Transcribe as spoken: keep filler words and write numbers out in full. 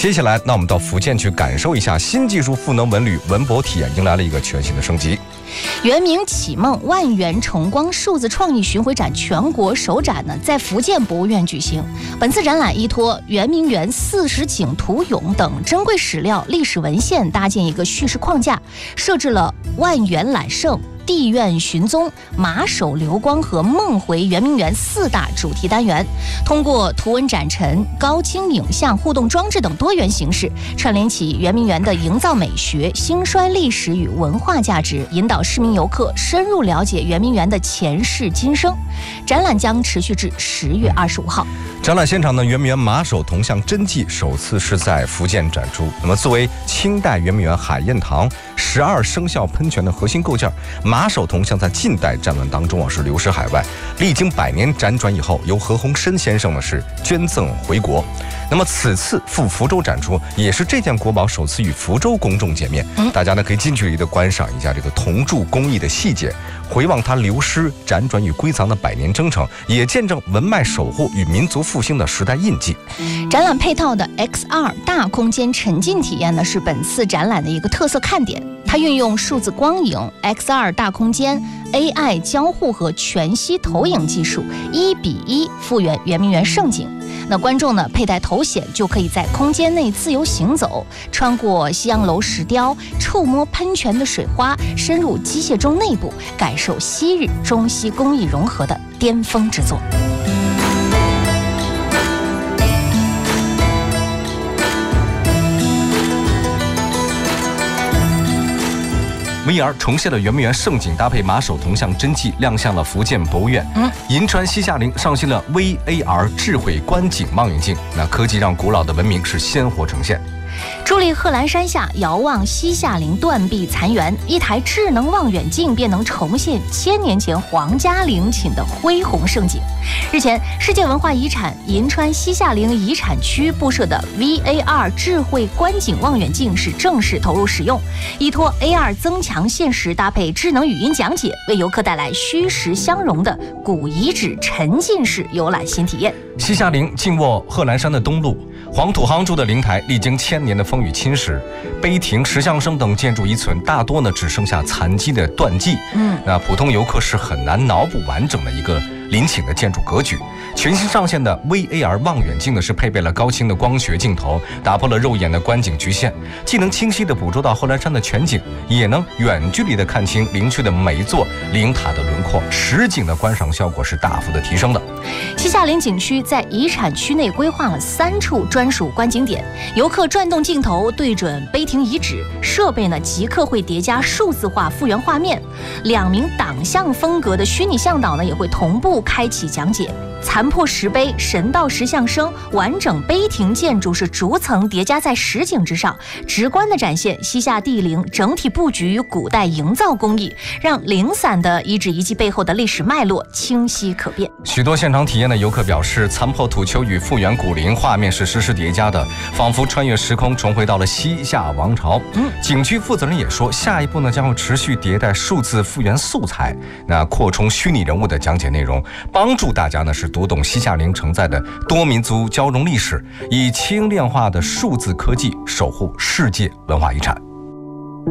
接下来，那我们到福建去感受一下新技术赋能文旅文博体验迎来了一个全新的升级。 圆明启梦万元崇光数字创意巡回展全国首展呢，在福建博物院举行。本次展览依托圆明园四十景图俑等珍贵史料、历史文献，搭建一个叙事框架，设置了万元揽胜、地院寻踪、马首流光和梦回圆明园四大主题单元，通过图文展陈、高清影像、互动装置等多元形式，串联起圆明园的营造美学、兴衰历史与文化价值，引导市民游客深入了解圆明园的前世今生。展览将持续至十月二十五号。 展览现场呢，圆明园马首铜像真迹首次是在福建展出。那么，作为清代圆明园海晏堂十二生肖喷泉的核心构件，马首铜像在近代战乱当中啊是流失海外，历经百年辗转以后，由何鸿燊先生呢是捐赠回国。那么此次赴福州展出，也是这件国宝首次与福州公众见面。嗯、大家呢可以近距离的观赏一下这个铜铸工艺的细节，回望它流失、辗转与归藏的百年征程，也见证文脉守护与民族复兴的时代印记。 展览配套的 X R 大空间沉浸体验呢，是本次展览的一个特色看点。它运用数字光影、X R 大空间、A I 交互和全息投影技术，一比一复原圆明园盛景。那观众呢佩戴头显，就可以在空间内自由行走，穿过西洋楼石雕，触摸喷泉的水花，深入机械钟内部，感受昔日中西工艺融合的巅峰之作。 V R 重现了圆明园盛景，搭配马首铜像真迹亮相了福建博物院。嗯，银川西夏陵上新了 V A R 智慧观景望远镜，那科技让古老的文明是鲜活呈现。 伫立贺兰山下，遥望西夏陵断壁残垣，一台智能望远镜便能重现千年前皇家陵寝的恢宏盛景。日前，世界文化遗产银川西夏陵遗产区布设的 V A R 智慧观景望远镜是正式投入使用，依托 A R 增强现实，搭配智能语音讲解，为游客带来虚实相融的古遗址沉浸式游览新体验。 西夏陵静卧贺兰山的东麓，黄土夯筑的陵台历经千年的风雨侵蚀，碑亭、石像生等建筑遗存大多呢只剩下残基的断迹。嗯，那普通游客是很难脑补完整的一个陵寝的建筑格局。全新上线的 V A R 望远镜呢，是配备了高清的光学镜头，打破了肉眼的观景局限，既能清晰地捕捉到贺兰山的全景，也能远距离地看清陵区的每一座陵塔的轮廓，实景的观赏效果是大幅的提升的。 西夏陵景区在遗产区内规划了三处专属观景点，游客转动镜头对准碑亭遗址，设备呢即刻会叠加数字化复原画面，两名党项风格的虚拟向导呢也会同步开启讲解。残破石碑、神道石像生、完整碑亭建筑是逐层叠加在实景之上，直观地展现西夏帝陵整体布局与古代营造工艺，让零散的遗址遗迹背后的历史脉络清晰可辨。 许多现场体验的游客表示，残破土丘与复原古陵画面是实时叠加的，仿佛穿越时空，重回到了西夏王朝。嗯，景区负责人也说，下一步呢将会持续迭代数字复原素材，那扩充虚拟人物的讲解内容，帮助大家呢是读懂西夏陵承载的多民族交融历史，以轻量化的数字科技守护世界文化遗产。